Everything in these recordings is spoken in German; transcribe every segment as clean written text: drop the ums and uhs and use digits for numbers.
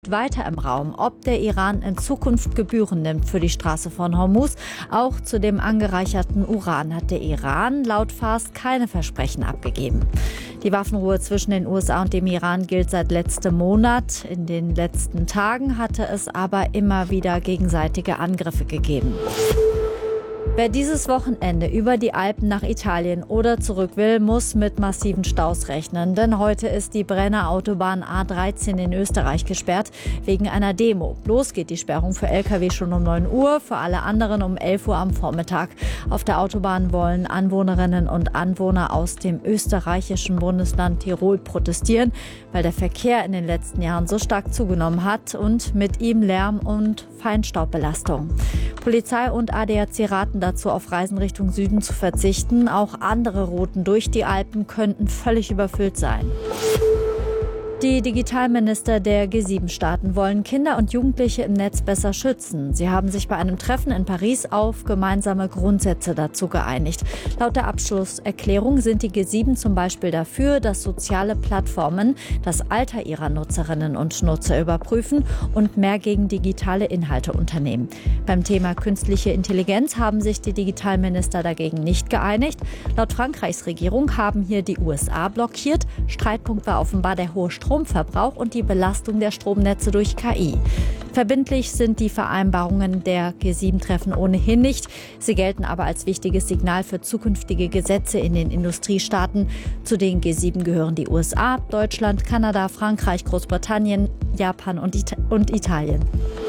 steht weiter im Raum, ob der Iran in Zukunft Gebühren nimmt für die Straße von Hormuz. Auch zu dem angereicherten Uran hat der Iran laut Fars keine Versprechen abgegeben. Die Waffenruhe zwischen den USA und dem Iran gilt seit letztem Monat. In den letzten Tagen hatte es aber immer wieder gegenseitige Angriffe gegeben. Wer dieses Wochenende über die Alpen nach Italien oder zurück will, muss mit massiven Staus rechnen. Denn heute ist die Brenner Autobahn A13 in Österreich gesperrt wegen einer Demo. Los geht die Sperrung für Lkw schon um 9 Uhr, für alle anderen um 11 Uhr am Vormittag. Auf der Autobahn wollen Anwohnerinnen und Anwohner aus dem österreichischen Bundesland Tirol protestieren, weil der Verkehr in den letzten Jahren so stark zugenommen hat und mit ihm Lärm und Feinstaubbelastung. Polizei und ADAC raten dazu, auf Reisen Richtung Süden zu verzichten. Auch andere Routen durch die Alpen könnten völlig überfüllt sein. Die Digitalminister der G7-Staaten wollen Kinder und Jugendliche im Netz besser schützen. Sie haben sich bei einem Treffen in Paris auf gemeinsame Grundsätze dazu geeinigt. Laut der Abschlusserklärung sind die G7 zum Beispiel dafür, dass soziale Plattformen das Alter ihrer Nutzerinnen und Nutzer überprüfen und mehr gegen digitale Inhalte unternehmen. Beim Thema künstliche Intelligenz haben sich die Digitalminister dagegen nicht geeinigt. Laut Frankreichs Regierung haben hier die USA blockiert. Streitpunkt war offenbar der hohe Stromverbrauch und die Belastung der Stromnetze durch KI. Verbindlich sind die Vereinbarungen der G7-Treffen ohnehin nicht. Sie gelten aber als wichtiges Signal für zukünftige Gesetze in den Industriestaaten. Zu den G7 gehören die USA, Deutschland, Kanada, Frankreich, Großbritannien, Japan und Italien.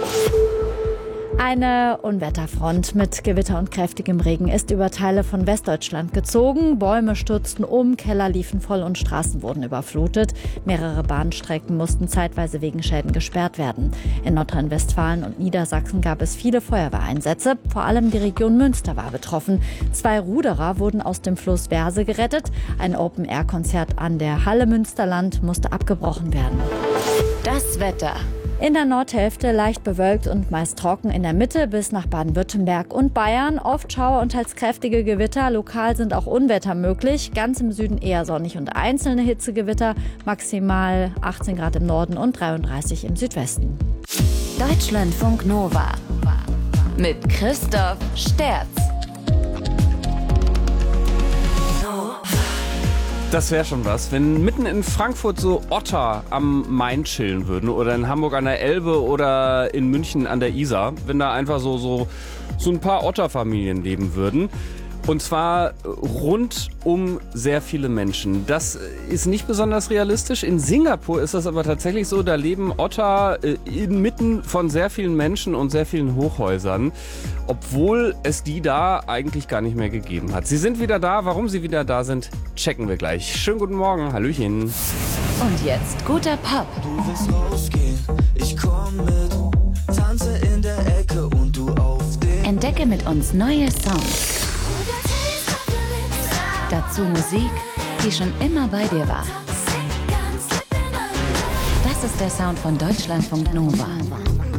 Eine Unwetterfront mit Gewitter und kräftigem Regen ist über Teile von Westdeutschland gezogen. Bäume stürzten um, Keller liefen voll und Straßen wurden überflutet. Mehrere Bahnstrecken mussten zeitweise wegen Schäden gesperrt werden. In Nordrhein-Westfalen und Niedersachsen gab es viele Feuerwehreinsätze. Vor allem die Region Münster war betroffen. 2 Ruderer wurden aus dem Fluss Verse gerettet. Ein Open-Air-Konzert an der Halle Münsterland musste abgebrochen werden. Das Wetter. In der Nordhälfte leicht bewölkt und meist trocken, in der Mitte bis nach Baden-Württemberg und Bayern. Oft Schauer und teils kräftige Gewitter. Lokal sind auch Unwetter möglich. Ganz im Süden eher sonnig und einzelne Hitzegewitter. Maximal 18 Grad im Norden und 33 im Südwesten. Deutschlandfunk Nova mit Christoph Sterz. Das wäre schon was, wenn mitten in Frankfurt so Otter am Main chillen würden oder in Hamburg an der Elbe oder in München an der Isar, wenn da einfach so ein paar Otterfamilien leben würden. Und zwar rund um sehr viele Menschen. Das ist nicht besonders realistisch. In Singapur ist das aber tatsächlich so, da leben Otter inmitten von sehr vielen Menschen und sehr vielen Hochhäusern, obwohl es die da eigentlich gar nicht mehr gegeben hat. Sie sind wieder da. Warum sie wieder da sind, checken wir gleich. Schönen guten Morgen. Hallöchen. Und jetzt guter Pop. Du willst rausgehen, ich komm mit, tanze in der Ecke und du auf dem. Entdecke mit uns neue Songs. Dazu Musik, die schon immer bei dir war. Das ist der Sound von Deutschlandfunk Nova.